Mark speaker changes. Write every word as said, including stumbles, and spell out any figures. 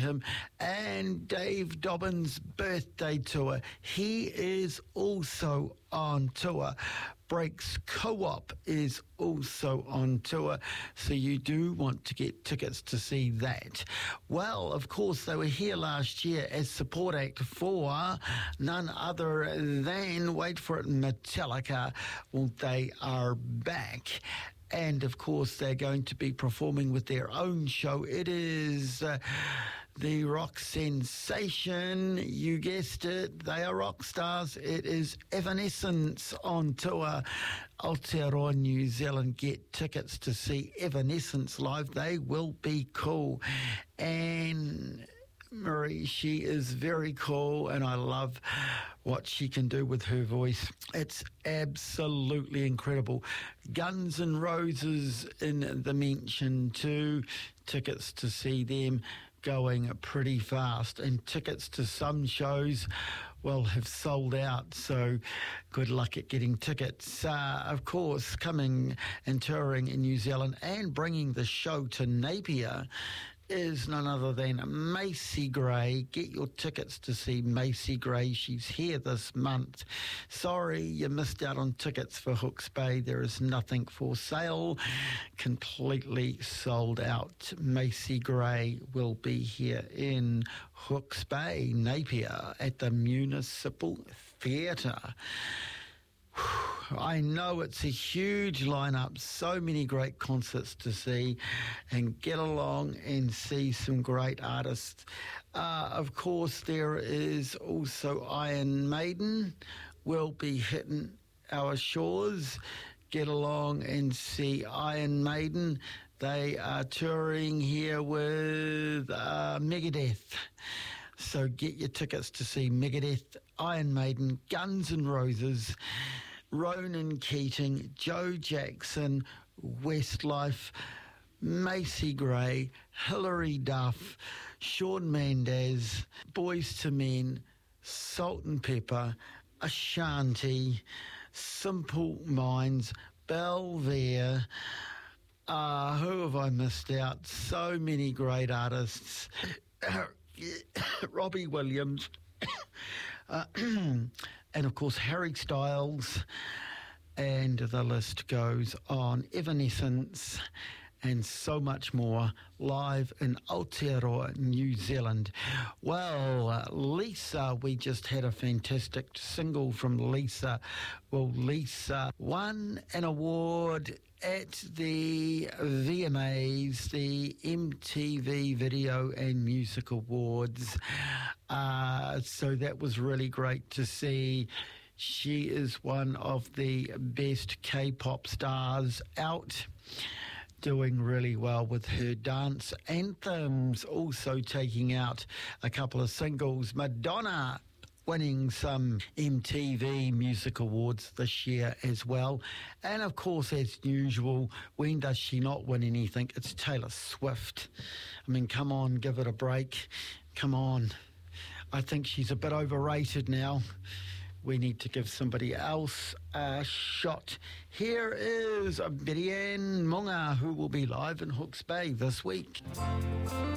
Speaker 1: him. And Dave Dobbins' birthday tour. He is also on tour. Breaks Co-op is also on tour, so you do want to get tickets to see that. Well, of course, they were here last year as support act for none other than, wait for it, Metallica. Well, they are back. And, of course, they're going to be performing with their own show. It is uh, the rock sensation. You guessed it. They are rock stars. It is Evanescence on tour. Aotearoa, New Zealand. Get tickets to see Evanescence live. They will be cool. And Marie, she is very cool, and I love what she can do with her voice. It's absolutely incredible. Guns N' Roses in the mention too. Tickets to see them going pretty fast, and tickets to some shows, well, have sold out, so good luck at getting tickets. Uh, of course, coming and touring in New Zealand and bringing the show to Napier is none other than Macy Gray. Get your tickets to see Macy Gray. She's here this month. Sorry, you missed out on tickets for Hawke's Bay. There is nothing for sale. Completely sold out. Macy Gray will be here in Hawke's Bay, Napier, at the Municipal Theatre. I know it's a huge lineup, so many great concerts to see, and get along and see some great artists. Uh, of course, there is also Iron Maiden will be hitting our shores. Get along and see Iron Maiden. They are touring here with uh, Megadeth. So get your tickets to see Megadeth, Iron Maiden, Guns N' Roses, Ronan Keating, Joe Jackson, Westlife, Macy Gray, Hilary Duff, Shawn Mendes, Boys to Men, Salt and Pepper, Ashanti, Simple Minds, Belvedere. Uh, who have I missed out? So many great artists. Robbie Williams. uh, and, of course, Harry Styles. And the list goes on. Evanescence and so much more live in Aotearoa, New Zealand. Well, uh, Lisa, we just had a fantastic single from Lisa. Well, Lisa won an award at the V M As, the M T V Video and Music Awards. Uh, so that was really great to see. She is one of the best K-pop stars out, doing really well with her dance anthems, also taking out a couple of singles. Madonna winning some M T V Music Awards this year as well. And of course, as usual, when does she not win anything? It's Taylor Swift. I mean, come on, give it a break. Come on. I think she's a bit overrated now. We need to give somebody else a shot. Here is Betty Ann Munga, who will be live in Hawke's Bay this week.